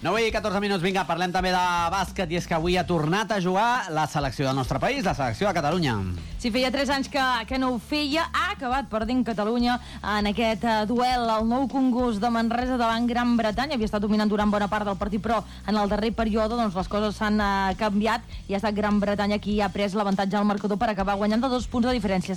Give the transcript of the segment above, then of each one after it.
9 i 14 minuts, vinga, parlem també de bàsquet, i és que avui ha tornat a jugar la selecció del nostre país, la selecció de Catalunya. Sí, feia 3 anys que no ho feia, ha acabat perdent Catalunya en aquest duel al Nou Congost de Manresa davant Gran Bretanya. Havia estat dominant durant bona part del partit, però en el darrer període doncs, les coses s'han canviat i ha estat Gran Bretanya qui ha pres l'avantatge al marcador per acabar guanyant de 2 punts de diferència,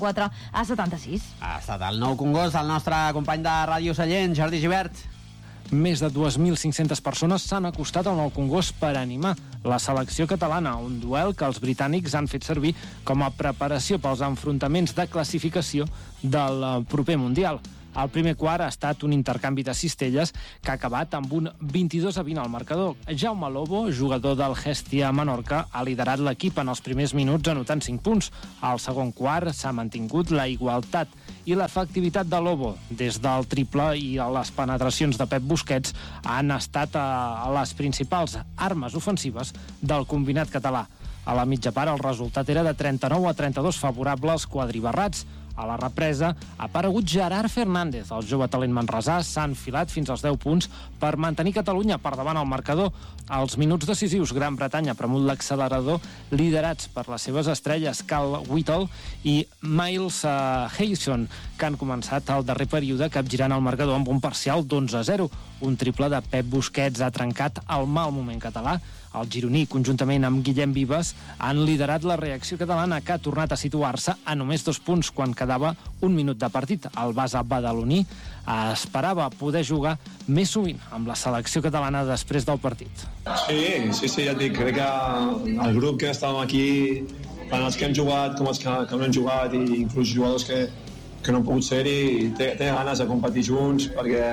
74-76. Ha estat el Nou Congost, el nostre company de Ràdio Sallent, Jordi Gibert. Més de 2.500 persones s'han acostat al Nou Congost per animar la selecció catalana, un duel que els britànics han fet servir com a preparació pels enfrontaments de classificació del proper Mundial. El primer quart ha estat un intercanvi de cistelles que ha acabat amb un 22-20 al marcador. Jaume Lobo, jugador del Hestia Menorca, ha liderat l'equip en els primers minuts anotant 5 punts. Al segon quart s'ha mantingut la igualtat i l'efectivitat de Lobo des del triple i les penetracions de Pep Busquets han estat a les principals armes ofensives del combinat català. A la mitja part el resultat era de 39-32 favorable als quadribarrats. A la represa ha aparegut Gerard Fernández. El jove talent manresà s'ha enfilat fins als 10 punts per mantenir Catalunya per davant al marcador. Als minuts decisius, Gran Bretanya ha premut l'accelerador, liderats per les seves estrelles Cal Whittle i Miles Hayson, que han començat el darrer període capgirant el marcador amb un parcial d'11-0. Un triple de Pep Busquets ha trencat el mal moment català. El gironí, conjuntament amb Guillem Vives, han liderat la reacció catalana, que ha tornat a situar-se a només 2 punts quan quedava un minut de partit. El base badaloní esperava poder jugar més sovint amb la selecció catalana després del partit. Sí, ja et dic, crec que el grup que estàvem aquí, tant els que hem jugat com els que no han jugat, i inclús jugadors que no han pogut ser-hi, té ganes de competir junts perquè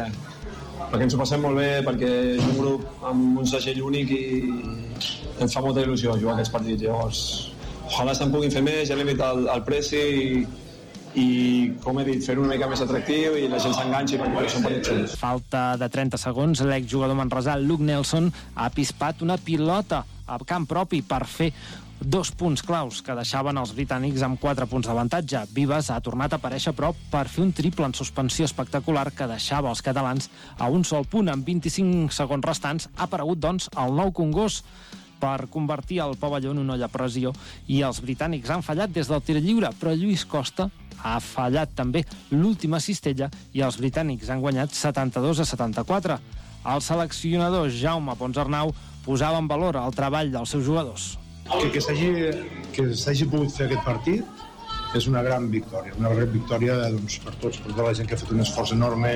ens ho passem molt bé, perquè és un grup amb un segell únic i ens fa molta il·lusió jugar aquests partits. Llavors, ojalà se'n puguin fer més, ja l'hem dit al Presi, i com he dit, fer-ho una mica més atractiu i la gent s'enganxi perquè són partits junts. Falta de 30 segons, l'exjugador manresà Luke Nelson ha pispat una pilota a camp propi per fer 2 punts claus que deixaven els britànics amb 4 punts d'avantatge. Vives ha tornat a aparèixer a prop per fer un triple en suspensió espectacular que deixava els catalans a un sol punt. En 25 segons restants ha aparegut, doncs, el Nou Congost per convertir el pavelló en una olla a pressió, i els britànics han fallat des del tir lliure, però Lluís Costa ha fallat també l'última cistella i els britànics han guanyat 72-74. El seleccionador Jaume Ponsarnau posava en valor el treball dels seus jugadors. Que s'hagi pogut fer aquest partit és una gran victòria, doncs, per tots, per tota la gent que ha fet un esforç enorme,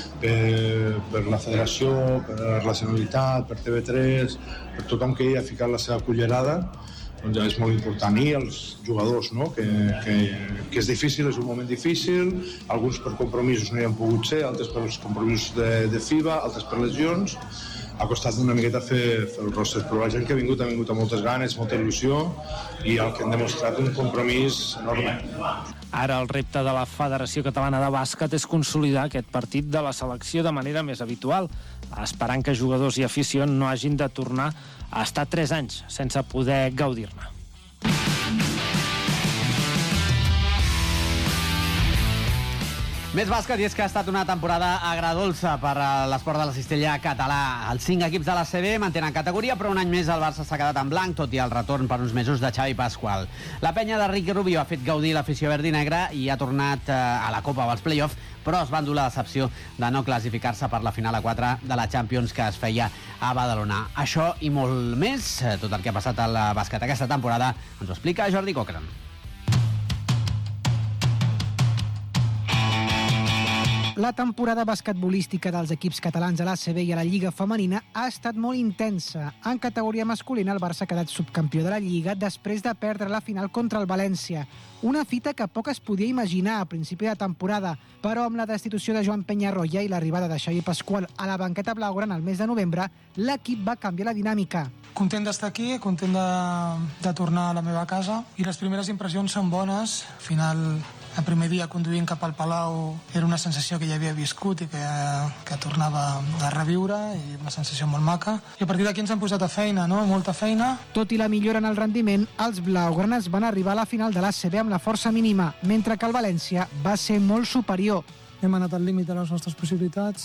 per la federació, per la Generalitat, per TV3, per tothom que hi ha ficat la seva cullerada. Doncs ja és molt important, i els jugadors, no? que és difícil, és un moment difícil, alguns per compromisos no hi han pogut ser, altres per els compromisos de FIBA, altres per lesions. Ha costat una miqueta fer el roster, però la gent que ha vingut amb moltes ganes, molta il·lusió, i el que han demostrat un compromís enorme. Ara el repte de la Federació Catalana de Bàsquet és consolidar aquest partit de la selecció de manera més habitual, esperant que jugadors i afició no hagin de tornar a estar 3 anys sense poder gaudir-ne. Més bàsquet, i és que ha estat una temporada agradolça per a l'esport de la cistella català. Els 5 equips de la CB mantenen categoria, però un any més el Barça s'ha quedat en blanc, tot i el retorn per uns mesos de Xavi Pasqual. La penya de Ricky Rubio ha fet gaudir l'afició verd i negra i ha tornat a la Copa o als play-off, però es va endur la decepció de no classificar-se per la final a 4 de la Champions que es feia a Badalona. Això i molt més, tot el que ha passat al bàsquet aquesta temporada, ens ho explica Jordi Cochran. La temporada basquetbolística dels equips catalans a l'ACB i a la Lliga Femenina ha estat molt intensa. En categoria masculina, el Barça ha quedat subcampió de la Lliga després de perdre la final contra el València. Una fita que poc es podia imaginar a principi de temporada, però amb la destitució de Joan Peñarroya i l'arribada de Xavi Pasqual a la banqueta blaugrana el mes de novembre, l'equip va canviar la dinàmica. Content d'estar aquí, content de tornar a la meva casa, i les primeres impressions són bones. Al final, el primer dia conduint cap al Palau era una sensació que ja havia viscut i que tornava a reviure, i una sensació molt maca. I a partir d'aquí ens hem posat a feina, no? Molta feina. Tot i la millora en el rendiment, els blaugranes van arribar a la final de l'ACB amb la força mínima, mentre que el València va ser molt superior. Hem anat al límit de les nostres possibilitats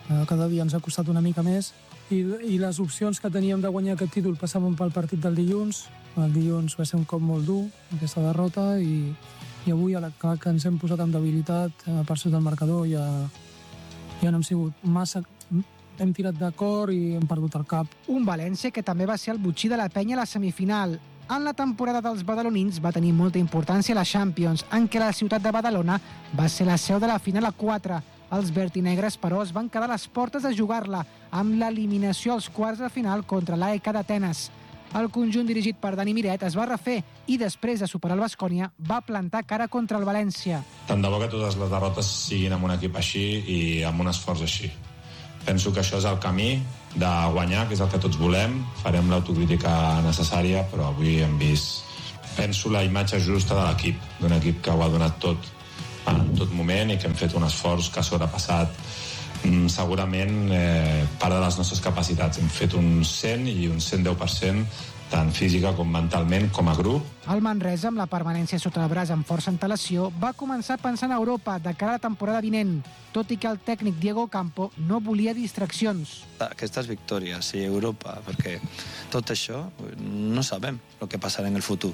Cada dia ens ha costat una mica més i les opcions que teníem de guanyar aquest títol passaven pel partit del dilluns. El dilluns va ser un cop molt dur, aquesta derrota, i avui, a la que ens hem posat amb debilitat per sota del marcador, ja no hem sigut massa... Hem tirat de cor i hem perdut el cap. Un València que també va ser el botxí de la penya a la semifinal. En la temporada dels badalonins va tenir molta importància la Champions, en què la ciutat de Badalona va ser la seu de la final a 4. Els vertinegres, però, es van quedar a les portes de jugar-la, amb l'eliminació als quarts de final contra l'AEK d'Atenes. El conjunt dirigit per Dani Miret es va refer i, després de superar el Baskonia, va plantar cara contra el València. Tant de bo que totes les derrotes siguin amb un equip així i amb un esforç així. Penso que això és el camí de guanyar, que és el que tots volem. Farem l'autocrítica necessària, però avui hem vist, penso, la imatge justa de l'equip, d'un equip que ho ha donat tot en tot moment i que hem fet un esforç que ha sobrepassat segurament part de les nostres capacitats. Hem fet un 100 i un 110%, tant física com mentalment, com a grup. El Manresa, amb la permanència sota el braç amb força antelació, va començar pensant a Europa de cara a la temporada vinent, tot i que el tècnic Diego Campo no volia distraccions. Aquestes victòries i Europa, perquè tot això no sabem el que passarà en el futur.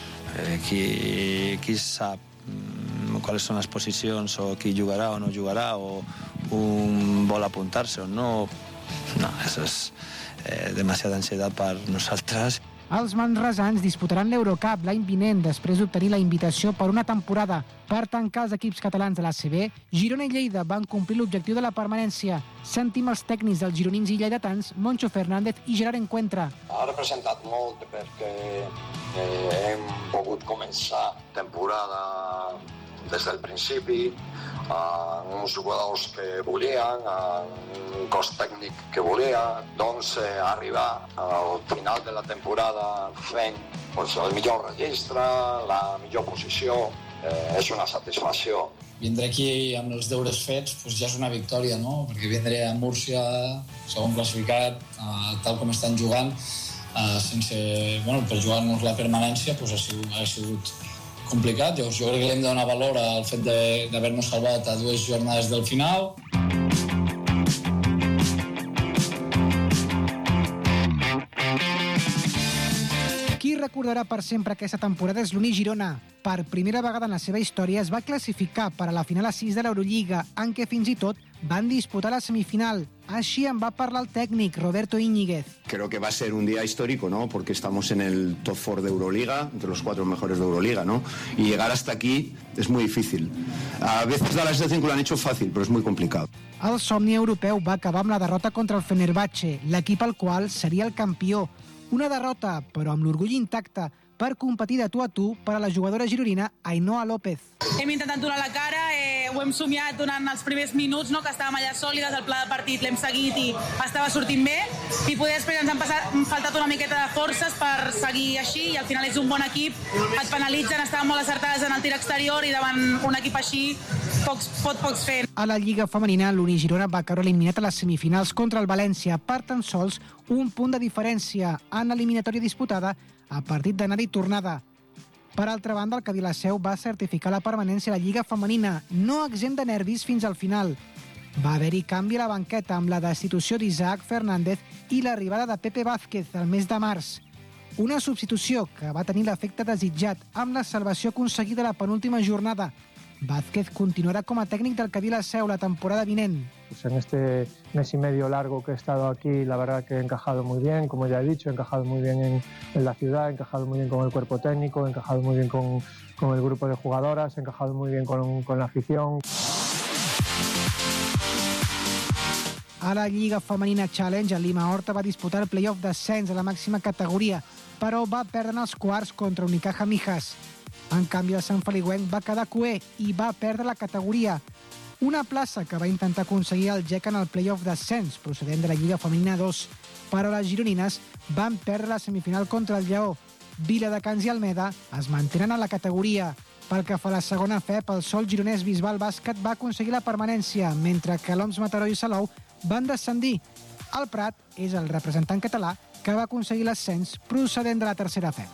Qui sap quales són les posicions o qui jugarà o no jugarà o un vol apuntar-se o no. No, això és demasiada ansietat per nosaltres. Els manresans disputaran l'Eurocup l'any vinent després d'obtenir la invitació per una temporada. Per tancar els equips catalans de l'ACB, Girona i Lleida van complir l'objectiu de la permanència. Sentim els tècnics dels gironins i lleidatans, Moncho Fernández i Gerard Encuentra. Ha representat molt perquè hem pogut començar temporada des del principi, amb uns jugadors que volien, amb un cos tècnic que volia, doncs arribar al final de la temporada fent el millor registre, la millor posició, és una satisfacció. Vindre aquí amb els deures fets ja és una victòria, no? Perquè vindre a Múrcia, segon classificat, tal com estan jugant, per jugar-nos la permanència ha sigut complicat. Jo crec que l'hem de donar valor al fet d'haver-nos salvat a 2 jornades del final. Qui recordarà per sempre aquesta temporada és l'Uni Girona. Per primera vegada en la seva història es va classificar per a la final a 6 de l'Eurolliga, en què fins i tot van disputar la semifinal. Així en va parlar el técnico Roberto Íñiguez. Creo que va a ser un día histórico, ¿no? Porque estamos en el top 4 de Euroliga, entre los 4 mejores de Euroliga, ¿no? Y llegar hasta aquí es muy difícil. A veces da la sensación que lo han hecho fácil, pero es muy complicado. El somni europeu va acabar amb la derrota contra el Fenerbahce, l'equip al qual seria el campió. Una derrota, però amb l'orgull intacte, per competir de tu a tu per a la jugadora gironina Ainhoa López. Hem intentat donar la cara, ho hem somiat durant els primers minuts, no? Que estàvem allà sòlides, el pla de partit l'hem seguit i estava sortint bé, i poder després ens han faltat una miqueta de forces per seguir així, i al final és un bon equip, et penalitzen, estaven molt acertades en el tir exterior i davant un equip així pocs fer. A la Lliga Femenina, l'Uni Girona va caure eliminat a les semifinals contra el València per tan sols un punt de diferència en l'eliminatòria disputada a partit d'anada i tornada. Per altra banda, el Cadí la Seu va certificar la permanència a la Lliga Femenina, no exempt de nervis fins al final. Va haver-hi canvi a la banqueta amb la destitució d'Isaac Fernández i l'arribada de Pepe Vázquez el mes de març. Una substitució que va tenir l'efecte desitjat amb la salvació aconseguida a la penúltima jornada. Vázquez continuará como técnico del Cadí la Seu la temporada vinent. En este mes y medio largo que he estado aquí, la verdad que he encajado muy bien, como ya he dicho, he encajado muy bien en la ciudad, he encajado muy bien con el cuerpo técnico, he encajado muy bien con el grupo de jugadoras, he encajado muy bien con la afición. A la Lliga Femenina Challenge, el Lima Horta va disputar el playoff d'ascens a la màxima categoria, però va perdre en els quarts contra Unicaja Mijas. En canvi, el Sant Feliuenc va quedar cuer i va perdre la categoria. Una plaça que va intentar aconseguir el GEC en el playoff d'ascens, procedent de la Lliga Femenina 2. Però les gironines van perdre la semifinal contra el Lleó. Viladecans i Almeda es mantenen a la categoria. Pel que fa a la segona FEP, el Sol Gironès Bisbal Bàsquet va aconseguir la permanència, mentre que l'OMS Mataró i Salou van descendir. El Prat és el representant català que va aconseguir l'ascens procedent de la tercera FEP.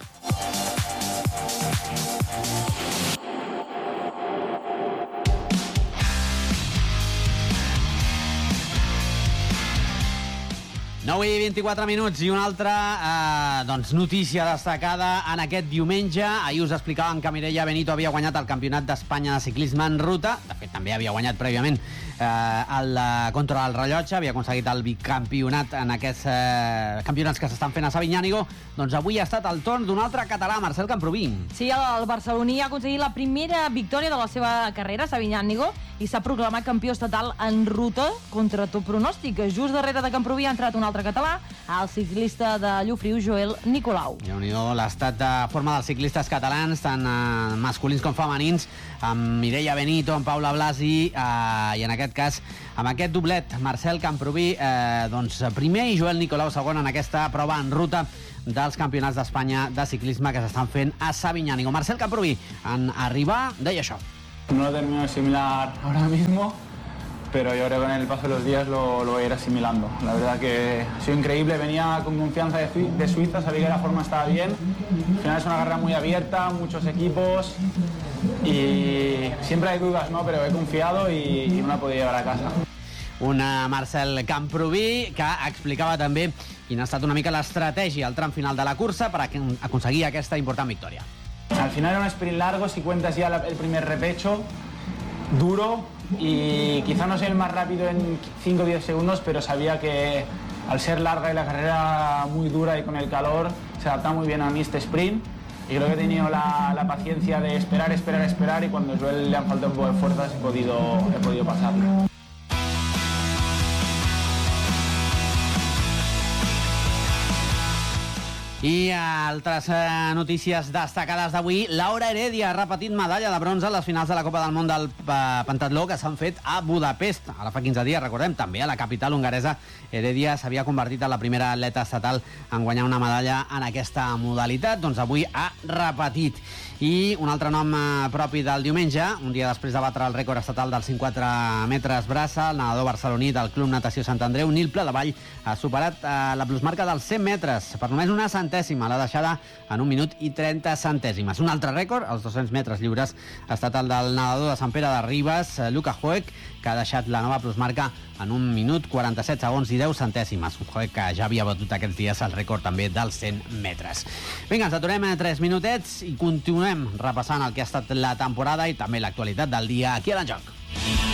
9:24 minuts i una altra notícia destacada en aquest diumenge. Ahir us explicàvem que Mireia Benito havia guanyat el Campionat d'Espanya de ciclisme en ruta. De fet, també havia guanyat prèviament el contra el rellotge, havia aconseguit el biccampionat en aquests campionats que s'estan fent a Sabinyànigo. Doncs avui ha estat el torn d'un altre català, Marcel Camprubí. Sí, el barceloní ha aconseguit la primera victòria de la seva carrera a Sabinyànigo i s'ha proclamat campió estatal en ruta contra tot pronòstic. Just darrere de Camprubí ha entrat un altre català, el ciclista de Llofriu, Joel Nicolau. Déu-n'hi-do l'estat de forma dels ciclistes catalans, tant masculins com femenins, amb Mireia Benito, amb Paula Blasi, i en aquest cas, amb aquest doblet, Marcel Camprubí, primer, i Joel Nicolau segon en aquesta prova en ruta dels campionats d'Espanya de ciclisme que s'estan fent a Sabinyànigo. Marcel Camprubí, en arribar, deia això. No lo termino de asimilar ahora mismo, pero yo creo que en el paso de los días lo voy a ir asimilando. La verdad que ha sido increíble, venía con confianza de Suiza, sabía que la forma estaba bien. Al final es una carrera muy abierta, muchos equipos y siempre hay dudas, ¿no? Pero he confiado y no he podido llevar a casa. Una Marcel Camprubí que explicava també quina ha estat una mica l'estratègia al tram final de la cursa per aconseguir aquesta important victòria. Al final era un sprint largo, si cuentas ya el primer repecho, duro, y quizá no soy el más rápido en 5 o 10 segundos, pero sabía que al ser larga y la carrera muy dura y con el calor, se adapta muy bien a mí este sprint. Y creo que he tenido la paciencia de esperar, y cuando a Joel le han faltado un poco de fuerzas he podido pasarlo. I altres notícies destacades d'avui. Laura Heredia ha repetit medalla de bronze a les finals de la Copa del Món del pentatló que s'han fet a Budapest. Ara fa 15 dies, recordem, també a la capital hongaresa. Heredia s'havia convertit en la primera atleta estatal en guanyar una medalla en aquesta modalitat. Doncs avui ha repetit. I un altre nom propi del diumenge, un dia després de batre el rècord estatal dels 54 metres braça, el nedador barceloní del Club Natació Sant Andreu, Nil Pladevall, ha superat la plusmarca dels 100 metres per només una centèsima, l'ha deixada en 1 minut i 30 centèsimes. Un altre rècord, els 200 metres lliures, ha estat el del nedador de Sant Pere de Ribes, Luka Hoek, que ha deixat la nova plusmarca en 1 minut, 47 segons i 10 centèsimes. Un Hoek que ja havia batut aquests dies el rècord també dels 100 metres. Vinga, ens aturem a 3 minutets i continuem repassant el que ha estat la temporada i també l'actualitat del dia aquí a l'Enjoc.